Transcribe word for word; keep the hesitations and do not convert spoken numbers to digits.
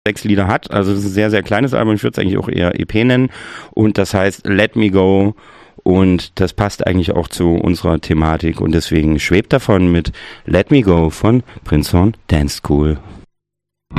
sechs Lieder hat. Also es ist ein sehr, sehr kleines Album. Ich würde es eigentlich auch eher E P nennen. Und das heißt Let Me Go. Und das passt eigentlich auch zu unserer Thematik. Und deswegen schwebt davon mit Let Me Go von Prinzhorn Dance School.